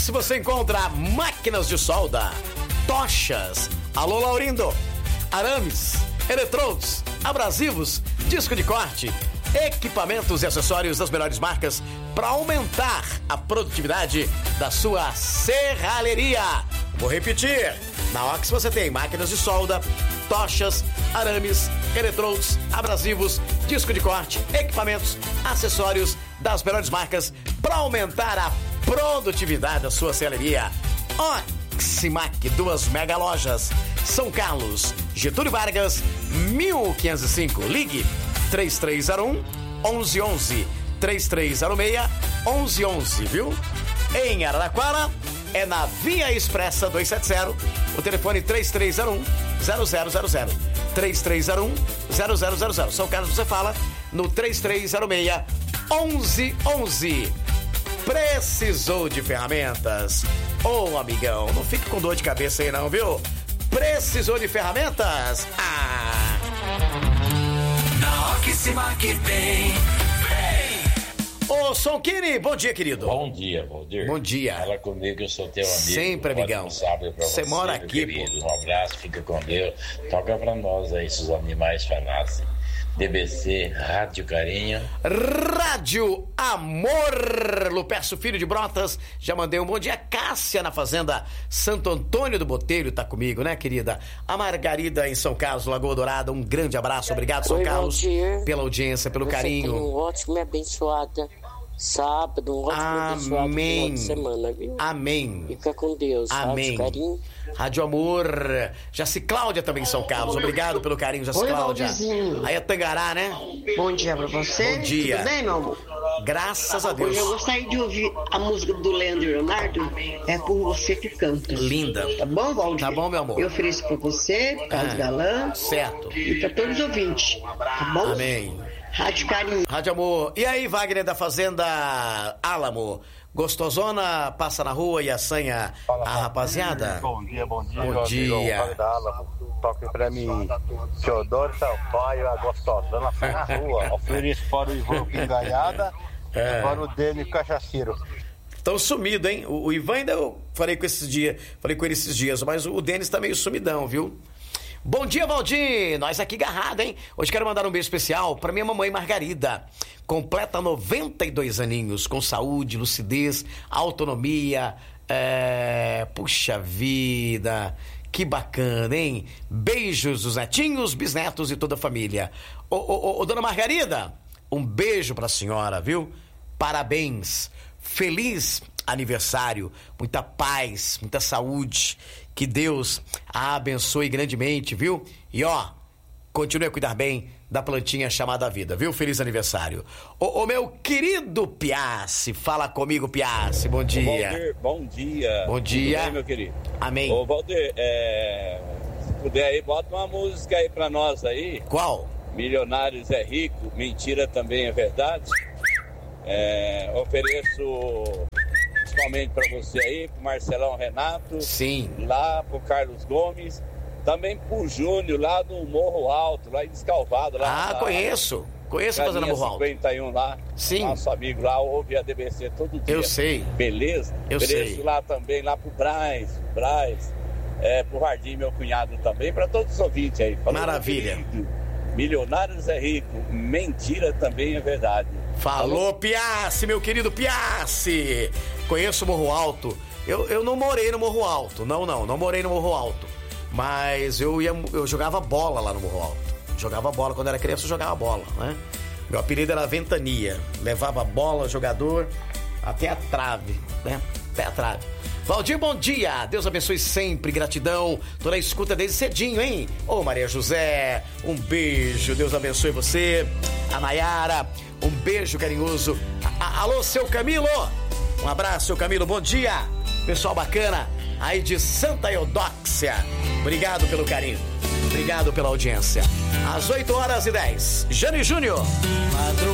Ox você encontra máquinas de solda, tochas, alô Laurindo, arames, eletrodos, abrasivos, disco de corte, equipamentos e acessórios das melhores marcas para aumentar a produtividade da sua serralheria. Vou repetir, na Ox você tem máquinas de solda, tochas, arames, eletrodos, abrasivos, disco de corte, equipamentos, acessórios das melhores marcas para aumentar a produtividade da sua serralheria. Oximac, 2 mega lojas, São Carlos, Getúlio Vargas, 1505. Ligue 3301-1111, 3306-1111, viu? Em Araraquara, é na Via Expressa 270, o telefone 3301-0000, 3301-0000. São Carlos você fala no 3306-1111. Precisou de ferramentas? Ô, amigão, não fique com dor de cabeça aí não, viu? Precisou de ferramentas? Na Oximac vem. Ô, Sonquini, bom dia, querido. Bom dia, Valdir. Bom dia. Fala comigo, eu sou teu amigo. Sempre, amigão. Você mora aqui, querido. Um abraço, fica com Deus. Toca pra nós aí, se os animais falassem. DBC, Rádio Carinho. Rádio Amor. Lupercio Filho de Brotas, já mandei um bom dia. Cássia na Fazenda Santo Antônio do Botelho tá comigo, né, querida? A Margarida em São Carlos, Lagoa Dourada, um grande abraço. Obrigado, São Carlos, Valdir, pela audiência, pelo carinho. Tem um ótimo e abençoado sábado, um ótimo e abençoado final de semana, viu? Amém. Fica com Deus. Amém. Rádio Carinho. Rádio Amor. Jaci Cláudia também em São Carlos. Obrigado pelo carinho, Jaci Cláudia. Valdirzinho. Aí é Tangará, né? Bom dia pra você. Bom dia. Tudo bem, meu amor? Graças a Deus. Hoje eu gostaria de ouvir a música do Leandro e Leonardo. É por você que canta. Linda. Tá bom, Valdir? Tá bom, meu amor. Eu ofereço pra você, Carlos Galã. Certo. E pra todos os ouvintes. Tá bom? Amém. Rádio Carinho. Rádio Amor. E aí, Wagner da Fazenda Álamo? Gostosona, passa na rua e assanha a rapaziada? Bom dia, bom dia. Bom dia. Da Álamo. Toque pra mim, Teodoro Sampaio, a Gostosona, foi na rua. Ofereço para o Ivan Pingaiada e para o Denis Cachaceiro. Tão sumido, hein? O Ivan ainda eu falei com ele esses dias, mas o Denis tá meio sumidão, viu? Bom dia, Valdir! Nós aqui garrado, hein? Hoje quero mandar um beijo especial pra minha mamãe Margarida. Completa 92 aninhos, com saúde, lucidez, autonomia. Puxa vida! Que bacana, hein? Beijos dos netinhos, bisnetos e toda a família. Ô, dona Margarida, um beijo pra senhora, viu? Parabéns! Feliz aniversário, muita paz, muita saúde, que Deus a abençoe grandemente, viu? E continue a cuidar bem da plantinha chamada vida, viu? Feliz aniversário. Ô meu querido Piassi, fala comigo, Piassi, bom dia. Valdir, bom dia. Bom dia. Tudo bem, meu querido? Amém. Ô, Valdir, se puder aí, bota uma música aí pra nós aí. Qual? Milionários é rico, mentira também é verdade. Ofereço principalmente para você aí, pro Marcelão Renato. Sim. Lá pro Carlos Gomes. Também pro Júnior, lá do Morro Alto, lá em Descalvado. Lá conheço a Fazenda Morro Alto. 51 lá. Sim. Nosso amigo lá, ouve a DBC todo dia. Eu sei. Beleza? Eu sei. Lá também, lá pro Braz, pro Vardim, meu cunhado também, para todos os ouvintes aí. Falou, maravilha. Milionários é rico, mentira também é verdade. Falou, Piassi, meu querido Piassi. Conheço o Morro Alto. Eu não morei no Morro Alto. Não morei no Morro Alto. Mas eu jogava bola lá no Morro Alto. Jogava bola, quando era criança eu jogava bola, né? Meu apelido era Ventania. Levava a bola, jogador, até a trave, né? Até a trave. Valdir, bom dia. Deus abençoe sempre, gratidão. Tô na escuta desde cedinho, hein? Ô, Maria José, um beijo. Deus abençoe você. A Nayara, um beijo carinhoso. Alô, seu Camilo. Um abraço, seu Camilo, bom dia. Pessoal bacana aí de Santa Eudóxia. Obrigado pelo carinho. Obrigado pela audiência. Às 8h10, Jane Júnior.